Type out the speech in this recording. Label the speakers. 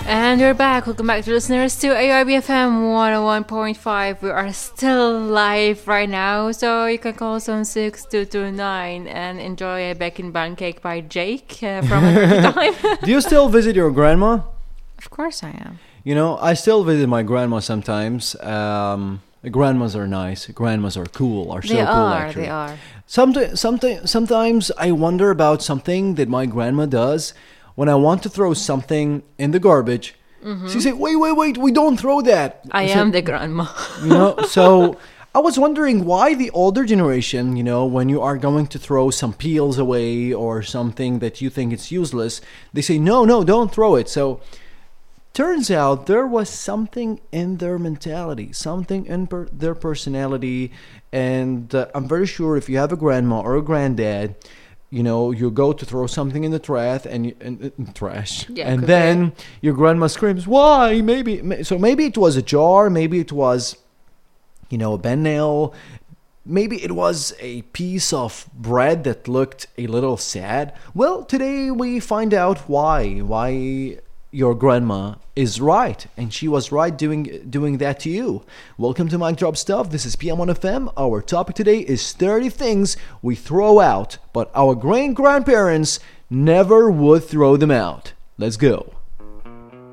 Speaker 1: And we're back. Welcome back to listeners to ARBFM 101.5. We are still live right now, so you can call us on 6229 and enjoy a bacon bun cake by Jake from another time.
Speaker 2: Do you still visit your grandma?
Speaker 1: Of course I am.
Speaker 2: You know, I still visit my grandma sometimes. Grandmas are nice. Grandmas are cool. Cool, actually.
Speaker 1: They are.
Speaker 2: Sometimes I wonder about something that my grandma does. When I want to throw something in the garbage, she said, wait, we don't throw that.
Speaker 1: I am the grandma.
Speaker 2: So I was wondering why the older generation, when you are going to throw some peels away or something that you think it's useless, they say, no, don't throw it. So turns out there was something in their mentality, something in their personality. And I'm very sure if you have a grandma or a granddad, you go to throw something in the trash and then your grandma screams, why? Maybe it was a jar, maybe it was, a bent nail, maybe it was a piece of bread that looked a little sad. Well, today we find out why your grandma is right, and she was right doing that to you. Welcome to Mic Drop Stuff. This is PM1FM. Our topic today is 30 things we throw out, but our great-grandparents never would throw them out. Let's go.